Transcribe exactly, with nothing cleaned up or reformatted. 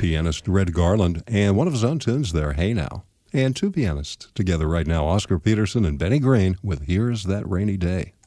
pianist Red Garland, and one of his own tunes there, Hey Now. And two pianists together right now, Oscar Peterson and Benny Green, with Here's That Rainy Day.